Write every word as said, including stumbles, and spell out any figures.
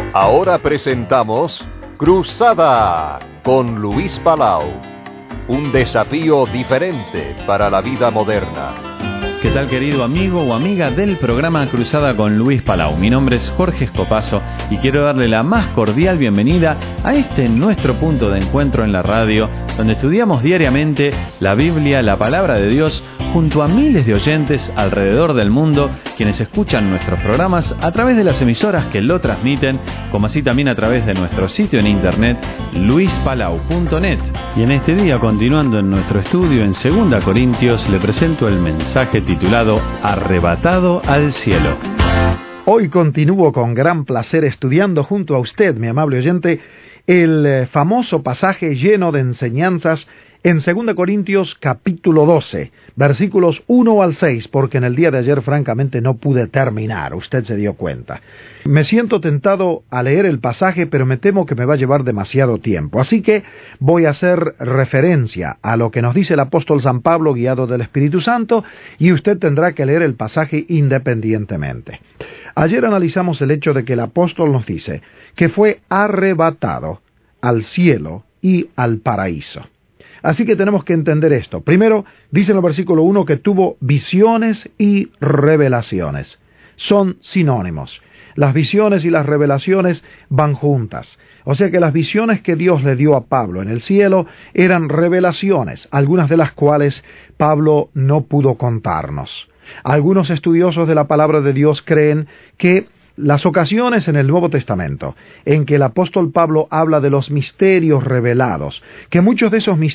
Ahora presentamos Cruzada con Luis Palau. Un desafío diferente para la vida moderna. ¿Qué tal, querido amigo o amiga del programa Cruzada con Luis Palau? Mi nombre es Jorge Escopazo y quiero darle la más cordial bienvenida a este nuestro punto de encuentro en la radio, donde estudiamos diariamente la Biblia, la Palabra de Dios, junto a miles de oyentes alrededor del mundo, quienes escuchan nuestros programas a través de las emisoras que lo transmiten, como así también a través de nuestro sitio en internet, luis palau punto net. Y en este día, continuando en nuestro estudio en segunda Corintios, le presento el mensaje titulado Arrebatado al cielo. Hoy continúo con gran placer estudiando junto a usted, mi amable oyente, el famoso pasaje lleno de enseñanzas en segunda Corintios capítulo doce, versículos uno al seis, porque en el día de ayer francamente no pude terminar, usted se dio cuenta. Me siento tentado a leer el pasaje, pero me temo que me va a llevar demasiado tiempo, así que voy a hacer referencia a lo que nos dice el apóstol San Pablo guiado del Espíritu Santo, y usted tendrá que leer el pasaje independientemente. Ayer analizamos el hecho de que el apóstol nos dice que fue arrebatado al cielo y al paraíso. Así que tenemos que entender esto. Primero, dice en el versículo uno que tuvo visiones y revelaciones. Son sinónimos. Las visiones y las revelaciones van juntas. O sea que las visiones que Dios le dio a Pablo en el cielo eran revelaciones, algunas de las cuales Pablo no pudo contarnos. Algunos estudiosos de la palabra de Dios creen que las ocasiones en el Nuevo Testamento en que el apóstol Pablo habla de los misterios revelados, que muchos de esos misterios